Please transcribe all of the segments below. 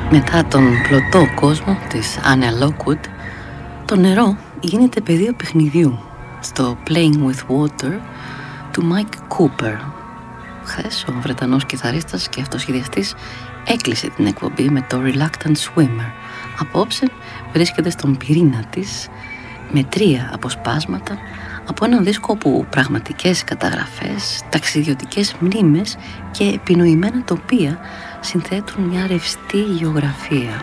Μετά τον πλωτό κόσμο της Anna Lockwood, το νερό γίνεται πεδίο παιχνιδιού στο Playing with Water του Mike Cooper. Χθες ο Βρετανός κιθαρίστας και αυτοσχεδιαστής έκλεισε την εκπομπή με το Reluctant Swimmer. Απόψε βρίσκεται στον πυρήνα της με 3 αποσπάσματα από έναν δίσκο που πραγματικές καταγραφές, ταξιδιωτικές μνήμες και επινοημένα τοπία συνθέτουν μια ρευστή γεωγραφία.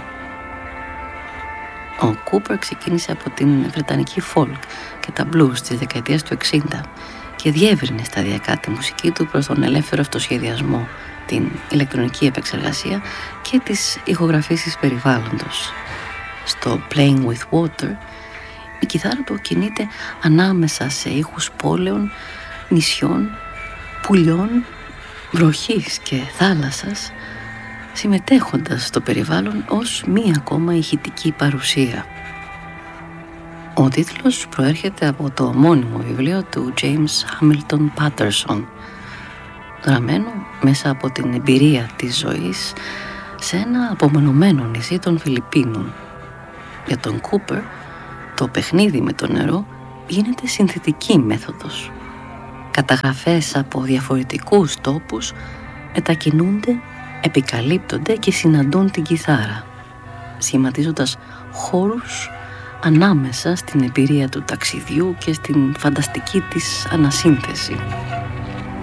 Ο Κούπερ ξεκίνησε από την βρετανική folk και τα blues της δεκαετίας του 60 και διεύρυνε σταδιακά τη μουσική του προς τον ελεύθερο αυτοσχεδιασμό, την ηλεκτρονική επεξεργασία και τις ηχογραφήσεις περιβάλλοντος. Στο Playing with Water, η κιθάρα του κινείται ανάμεσα σε ήχους πόλεων, νησιών, πουλιών, βροχής και θάλασσας, συμμετέχοντας στο περιβάλλον ως μία ακόμα ηχητική παρουσία. Ο τίτλος προέρχεται από το ομώνυμο βιβλίο του James Hamilton Patterson, γραμμένο μέσα από την εμπειρία της ζωής σε ένα απομονωμένο νησί των Φιλιππίνων. Για τον Κούπερ, το παιχνίδι με το νερό γίνεται συνθετική μέθοδος. Καταγραφές από διαφορετικούς τόπους μετακινούνται, επικαλύπτονται και συναντούν την κιθάρα, σχηματίζοντας χώρους ανάμεσα στην εμπειρία του ταξιδιού και στην φανταστική της ανασύνθεση.